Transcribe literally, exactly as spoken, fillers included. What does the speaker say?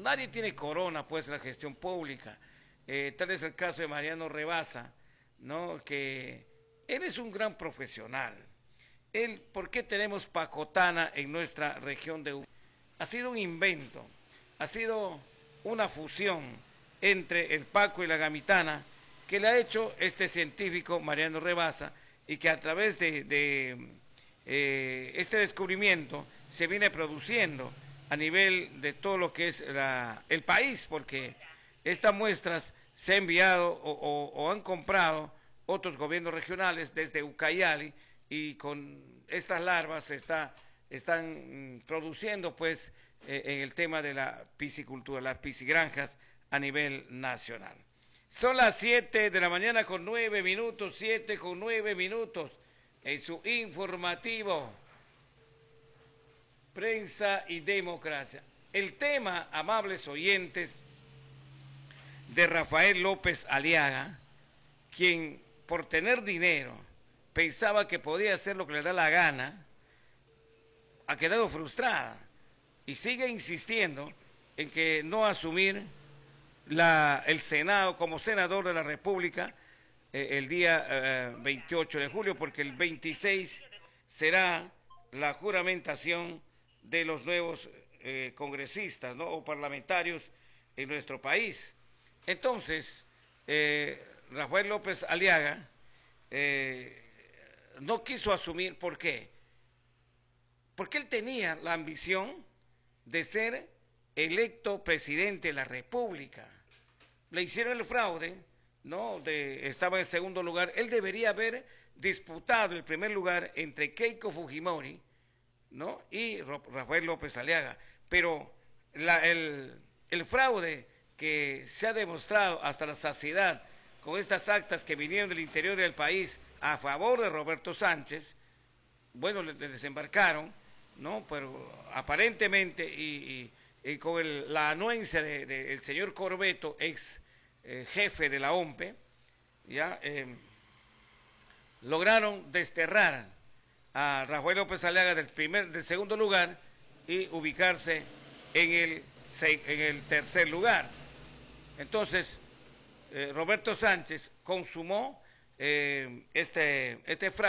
nadie tiene corona pues en la gestión pública. Eh, tal es el caso de Mariano Rebasa, ¿no? Que él es un gran profesional. Él, ¿por qué tenemos pacotana en nuestra región de Ucayali? Ha sido un invento, ha sido una fusión entre el paco y la gamitana que le ha hecho este científico Mariano Rebasa, y que a través de, de eh, este descubrimiento se viene produciendo a nivel de todo lo que es la, el país, porque estas muestras se han enviado o, o, o han comprado otros gobiernos regionales desde Ucayali, y con estas larvas se está, están produciendo pues eh, en el tema de la piscicultura, las piscigranjas a nivel nacional. Son las siete de la mañana con nueve minutos, siete con nueve minutos, en su informativo Prensa y Democracia. El tema, amables oyentes, de Rafael López Aliaga, quien por tener dinero pensaba que podía hacer lo que le da la gana, ha quedado frustrada y sigue insistiendo en que no asumir la, el Senado como senador de la República eh, el día eh, veintiocho de julio, porque el veintiséis será la juramentación de los nuevos eh, congresistas, ¿no? O parlamentarios en nuestro país. Entonces, eh, Rafael López Aliaga eh, no quiso asumir. ¿Por qué? Porque él tenía la ambición de ser electo presidente de la República. Le hicieron el fraude, ¿no? De, estaba en segundo lugar. Él debería haber disputado el primer lugar entre Keiko Fujimori, ¿no? Y Rafael López Aliaga. Pero la, el, el fraude que se ha demostrado hasta la saciedad con estas actas que vinieron del interior del país a favor de Roberto Sánchez, bueno, le, le desembarcaron, ¿no? Pero aparentemente, y, y, y con el, la anuencia del de, de señor Corbeto, ex eh, jefe de la O M P E, ya eh, lograron desterrar a Rafael López Aliaga del, primer, del segundo lugar y ubicarse en el, en el tercer lugar. Entonces, eh, Roberto Sánchez consumó eh, este, este fraude.